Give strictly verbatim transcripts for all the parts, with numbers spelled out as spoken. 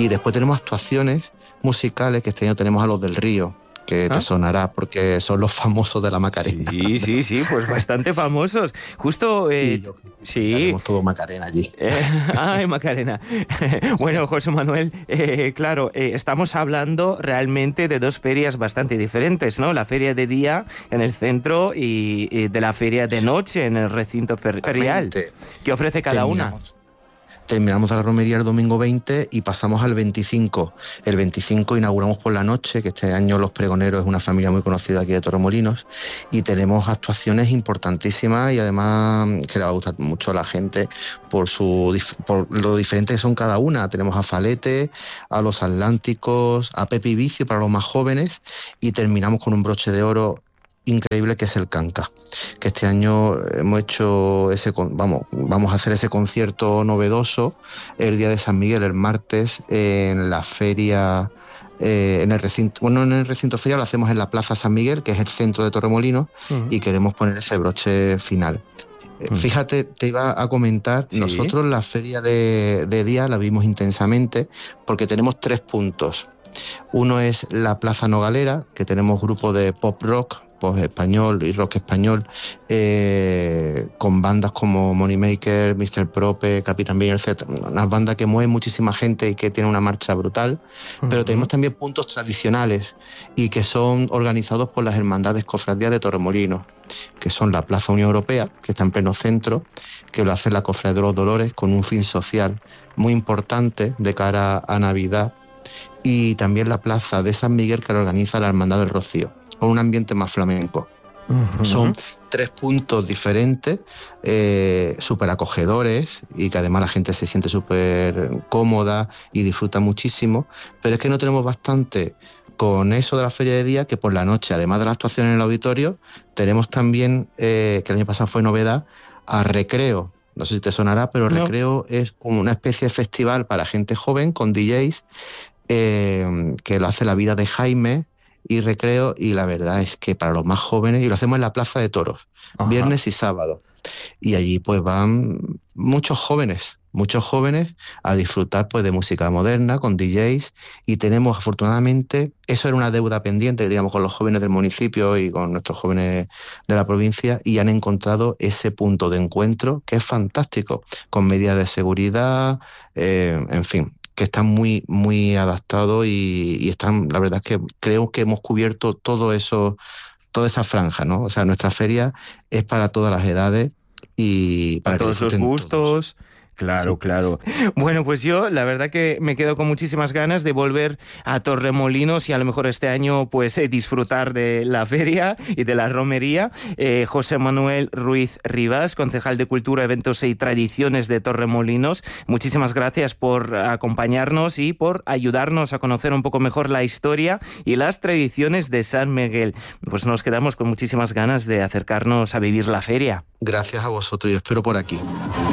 Y después tenemos actuaciones musicales, que este año tenemos a Los del Río, que te ¿Ah? sonará porque son los famosos de la Macarena. Sí, sí, sí, pues bastante famosos. Justo, eh, sí, yo, sí. Tenemos todo Macarena allí. Eh, ay, Macarena. Bueno, José Manuel, eh, claro, eh, estamos hablando realmente de dos ferias bastante diferentes, ¿no? La feria de día en el centro y, y de la feria de noche en el recinto ferial. ¿Qué ofrece cada Terminamos. una? Terminamos la romería el domingo veinte y pasamos al veinticinco. El veinticinco inauguramos por la noche, que este año Los Pregoneros es una familia muy conocida aquí de Torremolinos, y tenemos actuaciones importantísimas y además que le va a gustar mucho a la gente por, su, por lo diferente que son cada una. Tenemos a Falete, a Los Atlánticos, a Pepe y Vicio para los más jóvenes, y terminamos con un broche de oro increíble, que es el Canca, que este año hemos hecho ese, vamos, vamos a hacer ese concierto novedoso el día de San Miguel, el martes, en la feria, eh, en el recinto, bueno, en el recinto feria lo hacemos en la Plaza San Miguel, que es el centro de Torremolinos, uh-huh. y queremos poner ese broche final. Uh-huh. Fíjate, te iba a comentar, ¿sí? Nosotros la feria de, de día la vimos intensamente porque tenemos tres puntos. Uno es la Plaza Nogalera, que tenemos grupo de pop rock, pop español y rock español, eh, con bandas como Moneymaker, míster Prope, Capitán Bean, etcétera. Unas bandas que mueven muchísima gente y que tienen una marcha brutal. Uh-huh. Pero tenemos también puntos tradicionales y que son organizados por las Hermandades Cofradías de Torremolinos, que son la Plaza Unión Europea, que está en pleno centro, que lo hace la Cofradía de los Dolores con un fin social muy importante de cara a Navidad, y también la Plaza de San Miguel, que lo organiza la Hermandad del Rocío, con un ambiente más flamenco. Uh-huh. Son tres puntos diferentes, eh, súper acogedores, y que además la gente se siente súper cómoda y disfruta muchísimo, pero es que no tenemos bastante con eso de la feria de día, que por la noche, además de la actuación en el auditorio, tenemos también, eh, que el año pasado fue novedad, a Recreo. No sé si te sonará, pero no. Recreo es como una especie de festival para gente joven con D Js, eh, que lo hace La Vida de Jaime y Recreo, y la verdad es que para los más jóvenes, y lo hacemos en la Plaza de Toros, Ajá. viernes y sábado, y allí pues van muchos jóvenes, muchos jóvenes a disfrutar pues de música moderna con D Js, y tenemos afortunadamente, eso era una deuda pendiente, digamos, con los jóvenes del municipio y con nuestros jóvenes de la provincia, y han encontrado ese punto de encuentro que es fantástico, con medidas de seguridad, eh, en fin, que están muy, muy adaptados y, y están, la verdad es que creo que hemos cubierto todo eso, toda esa franja, ¿no? O sea, nuestra feria es para todas las edades y para, para todos los gustos. Todos. Claro, sí. claro. Bueno, pues yo la verdad que me quedo con muchísimas ganas de volver a Torremolinos y a lo mejor este año pues eh, disfrutar de la feria y de la romería. Eh, José Manuel Ruiz Rivas, concejal de Cultura, Eventos y Tradiciones de Torremolinos, muchísimas gracias por acompañarnos y por ayudarnos a conocer un poco mejor la historia y las tradiciones de San Miguel. Pues nos quedamos con muchísimas ganas de acercarnos a vivir la feria. Gracias a vosotros, yo espero por aquí.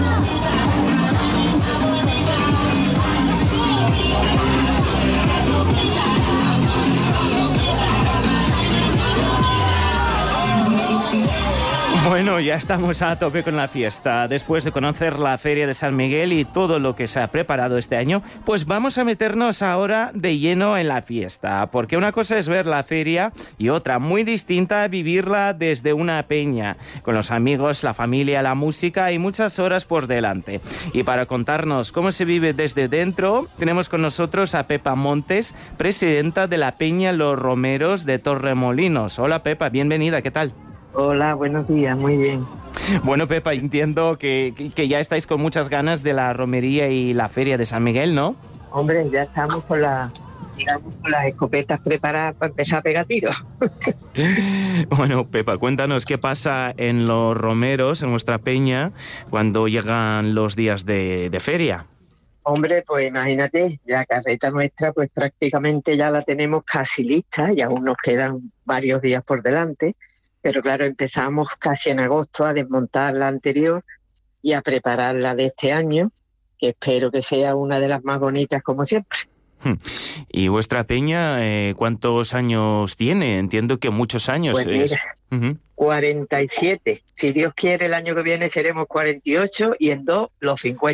Bueno, ya estamos a tope con la fiesta. Después de conocer la Feria de San Miguel y todo lo que se ha preparado este año, pues vamos a meternos ahora de lleno en la fiesta. Porque una cosa es ver la feria y otra, muy distinta, vivirla desde una peña, con los amigos, la familia, la música y muchas horas por delante. Y para contarnos cómo se vive desde dentro, tenemos con nosotros a Pepa Montes, presidenta de la Peña Los Romeros de Torremolinos. Hola Pepa, bienvenida, ¿qué tal? Hola, buenos días, muy bien. Bueno, Pepa, entiendo que, que ya estáis con muchas ganas de la romería y la feria de San Miguel, ¿no? Hombre, ya estamos con, la, digamos, con las escopetas preparadas para empezar a pegar tiros. Bueno, Pepa, cuéntanos qué pasa en los romeros, en vuestra peña, cuando llegan los días de, de feria. Hombre, pues imagínate, la carreta nuestra pues prácticamente ya la tenemos casi lista, y aún nos quedan varios días por delante. Pero claro, empezamos casi en agosto a desmontar la anterior y a preparar la de este año, que espero que sea una de las más bonitas como siempre. ¿Y vuestra peña eh, cuántos años tiene? Entiendo que muchos años. Pues mira, es... uh-huh. cuarenta y siete. Si Dios quiere, el año que viene seremos cuarenta y ocho y en dos los cincuenta.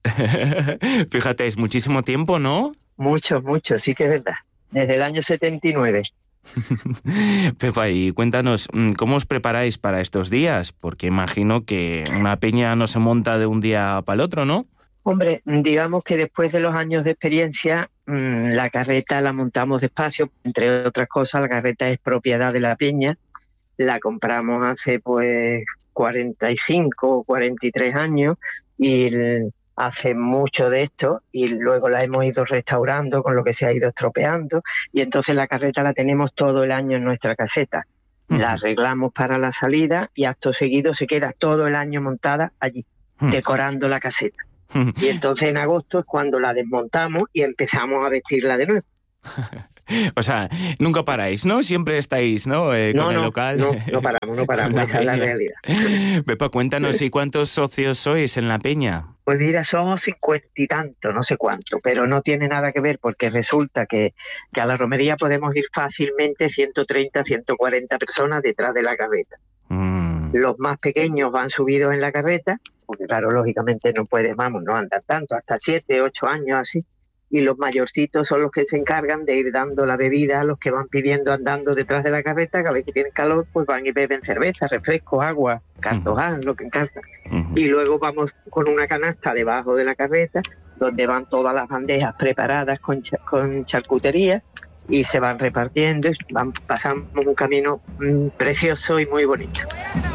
Fíjate, es muchísimo tiempo, ¿no? Mucho, mucho, sí que es verdad. Desde el año setenta y nueve. Pepa, y cuéntanos, ¿cómo os preparáis para estos días? Porque imagino que una peña no se monta de un día para el otro, ¿no? Hombre, digamos que después de los años de experiencia, mmm, la carreta la montamos despacio. Entre otras cosas, la carreta es propiedad de la peña. La compramos hace pues cuarenta y cinco o cuarenta y tres años y hace mucho de esto, y luego la hemos ido restaurando con lo que se ha ido estropeando, y entonces la carreta la tenemos todo el año en nuestra caseta. Uh-huh. La arreglamos para la salida y acto seguido se queda todo el año montada allí, uh-huh, decorando la caseta. Uh-huh. Y entonces en agosto es cuando la desmontamos y empezamos a vestirla de nuevo. O sea, nunca paráis, ¿no? Siempre estáis, ¿no? Eh, no, con el no, local. No, no paramos, no paramos, esa es la realidad. Pepa, cuéntanos, ¿y cuántos socios sois en la peña? Pues mira, somos cincuenta y tanto, no sé cuánto, pero no tiene nada que ver porque resulta que, que a la romería podemos ir fácilmente ciento treinta, ciento cuarenta personas detrás de la carreta. Mm. Los más pequeños van subidos en la carreta, porque claro, lógicamente no pueden, vamos, no andan tanto, hasta siete, ocho años así. Y los mayorcitos son los que se encargan de ir dando la bebida a los que van pidiendo andando detrás de la carreta. Cada vez que tienen calor, pues van y beben cerveza, refresco, agua, cartoján, uh-huh, lo que encanta. Uh-huh. Y luego vamos con una canasta debajo de la carreta, donde van todas las bandejas preparadas con, ch- con charcutería, y se van repartiendo, y van, pasamos un camino mmm, precioso y muy bonito.